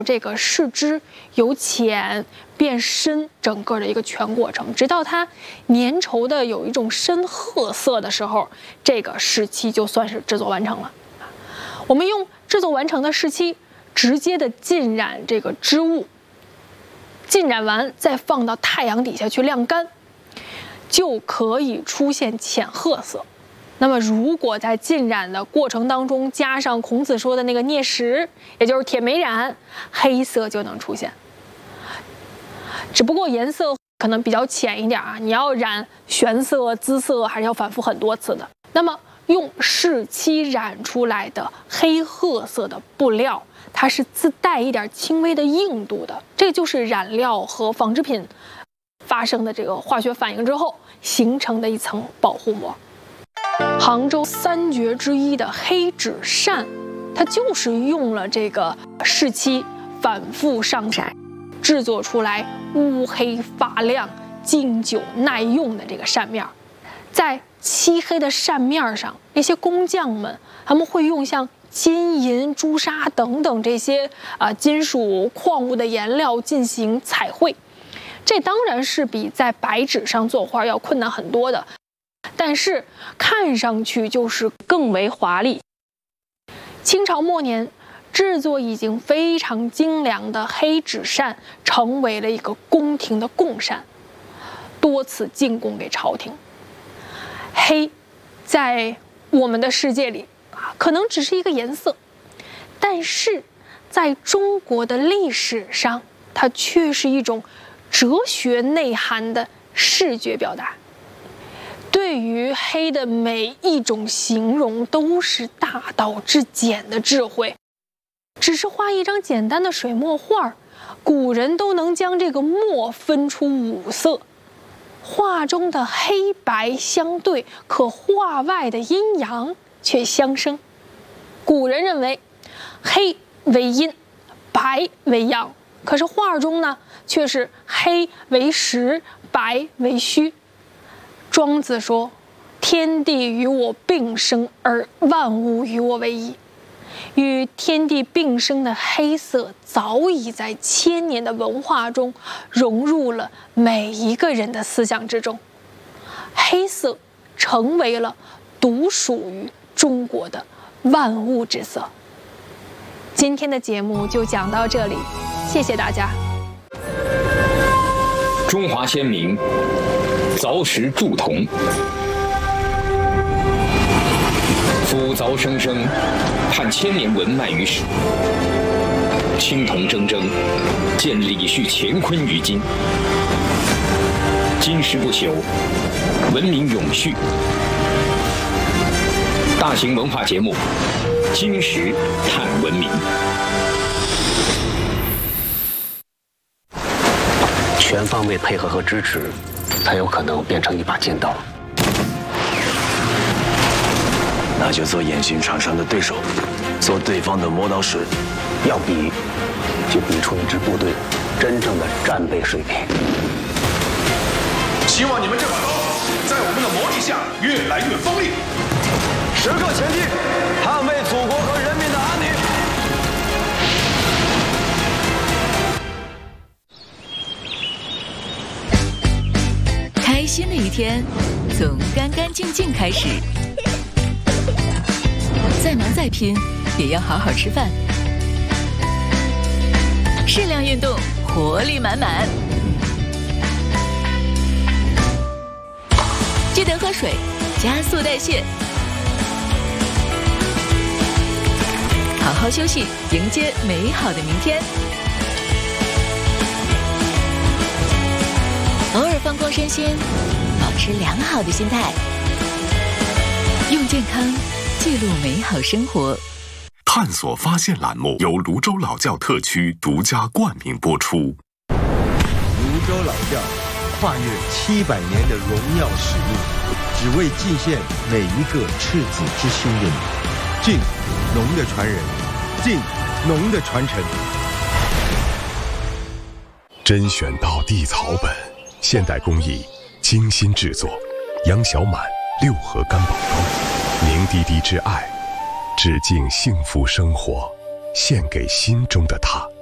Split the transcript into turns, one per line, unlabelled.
这个试汁由浅变深整个的一个全过程，直到它粘稠的有一种深褐色的时候，这个试漆就算是制作完成了。我们用制作完成的试漆直接的浸染这个织物，浸染完再放到太阳底下去晾干，就可以出现浅褐色。那么如果在浸染的过程当中加上孔子说的那个镍石，也就是铁媒染，黑色就能出现。只不过颜色可能比较浅一点啊，你要染玄色、姿色还是要反复很多次的。那么用试漆染出来的黑褐色的布料，它是自带一点轻微的硬度的，这就是染料和纺织品发生的这个化学反应之后形成的一层保护膜。杭州三绝之一的黑纸扇，它就是用了这个试漆反复上色，制作出来乌黑发亮、经久耐用的这个扇面。在漆黑的扇面上，那些工匠们他们会用像金银、朱砂等等这些金属矿物的颜料进行彩绘，这当然是比在白纸上作画要困难很多的。但是看上去就是更为华丽。清朝末年，制作已经非常精良的黑纸扇成为了一个宫廷的贡扇，多次进贡给朝廷。黑在我们的世界里可能只是一个颜色，但是在中国的历史上，它却是一种哲学内涵的视觉表达。对于黑的每一种形容都是大道至简的智慧，只是画一张简单的水墨画，古人都能将这个墨分出五色，画中的黑白相对，可画外的阴阳却相生。古人认为黑为阴，白为阳，可是画中呢却是黑为实，白为虚。庄子说：“天地与我并生，而万物与我为一。”与天地并生的黑色，早已在千年的文化中融入了每一个人的思想之中。黑色成为了独属于中国的万物之色。今天的节目就讲到这里，谢谢大家。
中华先民凿石铸铜，夫凿生生，探千年文脉于史。青铜铮铮，见李旭乾坤于今。金石不朽，文明永续。大型文化节目《金石探文明》。
全方位配合和支持，才有可能变成一把剑刀。
那就做演训场上的对手，做对方的磨刀石。
要比，就比出一支部队真正的战备水平。
希望你们这把刀在我们的磨砺下越来越锋利。
时刻前进，捍卫祖国和人民的安宁。
开心的一天，从干干净净开始。再忙再拼，也要好好吃饭。适量运动，活力满满。记得喝水，加速代谢。好好休息，迎接美好的明天。偶尔放空身心，保持良好的心态，用健康记录美好生活。
探索发现栏目由泸州老窖特区独家冠名播出。
泸州老窖跨越700年的荣耀使命，只为祭献每一个赤子之心的你。敬农的传人，敬农的传承。
甄选到地草本，现代工艺，精心制作，杨小满六合干宝膏，凝滴滴之爱，致敬幸福生活，献给心中的他。